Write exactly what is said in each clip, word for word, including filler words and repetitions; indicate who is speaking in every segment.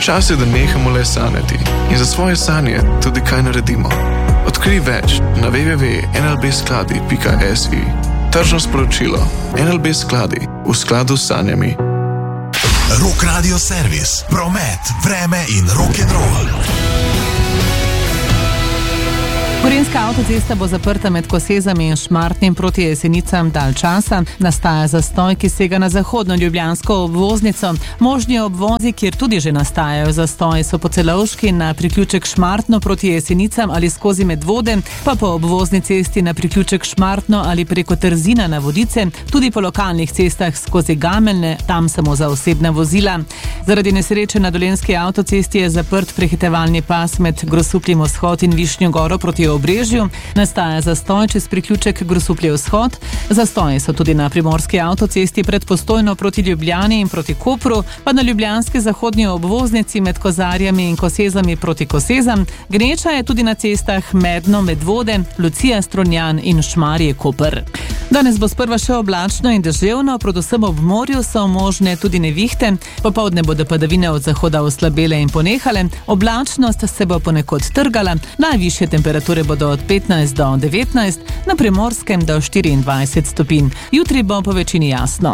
Speaker 1: Čas je, da nehamo le sanjati in za svoje sanje tudi kaj naredimo. Odkrij več na w w w pika n l b skladi pika s i. Tržno sporočilo. N L B skladi v skladu s sanjami.
Speaker 2: Rock Radio Servis. Promet, vreme in rock'n'roll.
Speaker 3: Gorenjska avtocesta bo zaprta med Kosezami in Šmartnim proti Jesenicam dalj časa. Nastaja zastoj, ki sega na zahodno ljubljansko obvoznico. Možni obvozi, kjer tudi že nastajajo zastoji, so po Celovški na priključek Šmartno proti Jesenicam ali skozi Medvode, pa po obvozni cesti na priključek Šmartno ali preko Trzina na Vodice, tudi po lokalnih cestah skozi Gameljne, tam samo za osebna vozila. Zaradi nesreče na Dolenjski avtocesti je zaprt prehitevalni pas med Grosupljem vzhod in Višnjo Goro proti Obrežju. Nastaja zastoj čez priključek Grosuplje vzhod. Zastoji so tudi na Primorski avtocesti pred Postojno proti Ljubljani in proti Kopru, pa na ljubljanski zahodnji obvoznici med Kozarjami in Kosezami proti Kosezam. Gneča je tudi na cestah Medno, Medvode, Lucija, Strunjan in Šmarje, Koper. Danes bo sprva še oblačno in deževno, predvsem ob morju so možne tudi nevihte. Popoldne bodo padavine od zahoda oslabele in ponehale, oblačnost se bo ponekod trgala, najvišje temperature bodo od petnajst do devetnajst, na Primorskem do štiriindvajset stopinj. Jutri bo po večini jasno.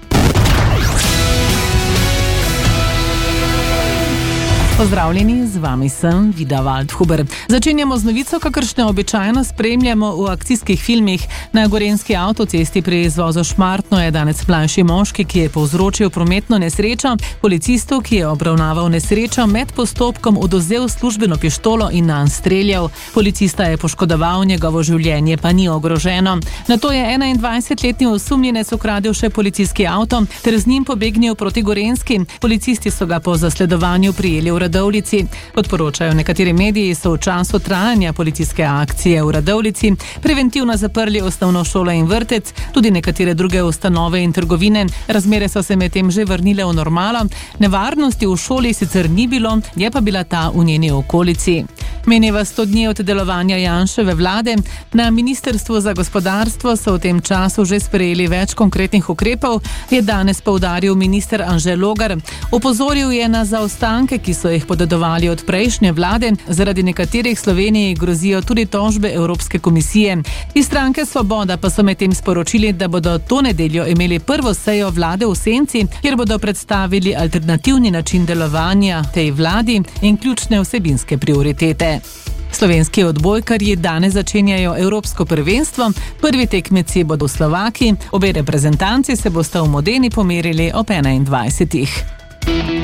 Speaker 3: Pozdravljeni, z vami sem Vida Waldhuber. Začenjamo z novico, kakršne običajno spremljamo v akcijskih filmih. Na Gorenjski avtocesti pri izvozu Šmartno je danes mlajši moški, ki je povzročil prometno nesrečo, policistu, ki je obravnaval nesrečo, med postopkom odvzel službeno pištolo in nanj streljal. Policista je poškodoval, njegovo življenje pa ni ogroženo. Nato je enaindvajsetletni osumljenec ukradel še policijski avto ter z njim pobegnil proti Gorenjski. Policisti so ga po zasledovanju prijeli v Radovljici. Kot poročajo nekateri mediji, so v času trajanja policijske akcije v Radovljici preventivno zaprli osnovno šolo in vrtec, tudi nekatere druge ustanove in trgovine. Razmere so se medtem že vrnile v normalo. Nevarnosti v šoli sicer ni bilo, je pa bila ta v njeni okolici. Meneva sto dni od delovanja Janševe vlade. Na Ministrstvu za gospodarstvo so v tem času že sprejeli več konkretnih ukrepov, je danes poudaril minister Anže Logar. Opozoril je na zaostanke, ki so jih podedovali od prejšnje vlade, zaradi nekaterih Sloveniji grozijo tudi tožbe Evropske komisije. Iz stranke Svoboda pa so medtem sporočili, da bodo to nedeljo imeli prvo sejo vlade v senci, kjer bodo predstavili alternativni način delovanja tej vladi in ključne vsebinske prioritete. Slovenski odbojkarji danes začenjajo Evropsko prvenstvo, prvi tekmeci bodo v Slovakiji, obe reprezentanci se bosta v Modeni pomerili ob enaindvajsetih.